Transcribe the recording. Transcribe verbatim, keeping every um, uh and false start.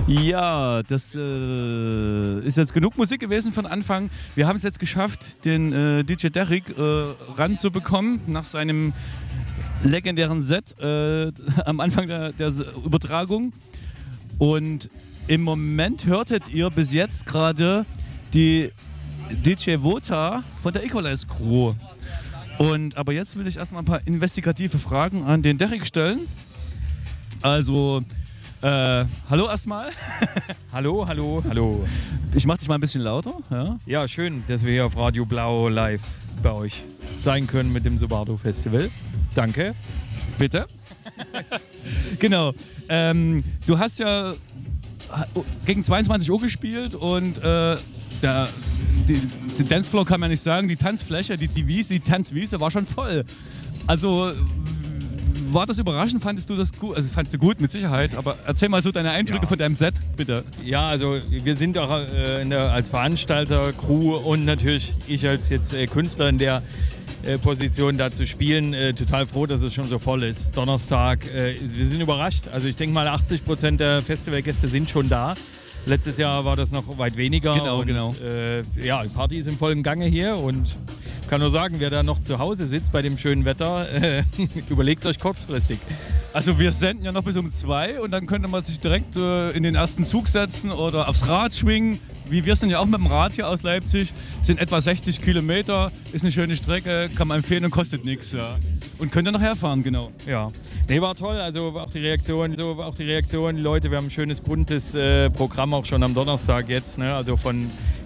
Ja, das äh, ist jetzt genug Musik gewesen von Anfang. Wir haben es jetzt geschafft, den äh, D J Derrick äh, ranzubekommen nach seinem legendären Set äh, am Anfang der, der Übertragung. Und im Moment hörtet ihr bis jetzt gerade die D J Vota von der Equalize Crew. Und aber jetzt will ich erstmal ein paar investigative Fragen an den Derrick stellen. Also, äh, hallo erstmal. Hallo, hallo, hallo. Ich mach dich mal ein bisschen lauter. Ja, ja, schön, dass wir hier auf Radio Blau live bei euch sein können mit dem Sobardo Festival. Danke. Bitte. Genau. Ähm, du hast ja gegen zweiundzwanzig Uhr gespielt und äh, der, die, die Dancefloor kann man nicht sagen, die Tanzfläche, die, die Wiese, die Tanzwiese war schon voll. Also war das überraschend? Fandest du das gut? Also fandest du gut, mit Sicherheit, aber erzähl mal so deine Eindrücke ja. von deinem Set, bitte. Ja, also wir sind auch äh, in der, als Veranstalter, Crew und natürlich ich als jetzt äh, Künstler in der äh, Position da zu spielen, äh, total froh, dass es schon so voll ist. Donnerstag, äh, wir sind überrascht. Also ich denke mal achtzig Prozent der Festivalgäste sind schon da. Letztes Jahr war das noch weit weniger. Genau, und, genau. Äh, ja, die Party ist im vollen Gange hier und ich kann nur sagen, wer da noch zu Hause sitzt bei dem schönen Wetter, äh, überlegt euch kurzfristig. Also wir senden ja noch bis um zwei und dann könnte man sich direkt äh, in den ersten Zug setzen oder aufs Rad schwingen. Wie wir sind ja auch mit dem Rad hier aus Leipzig, sind etwa sechzig Kilometer, ist eine schöne Strecke, kann man empfehlen und kostet nichts. Ja. Und könnt ihr noch herfahren, genau. Ja, nee, war toll, also auch die Reaktion, so auch die Reaktion, die Leute, wir haben ein schönes buntes äh, Programm auch schon am Donnerstag jetzt, ne? Also von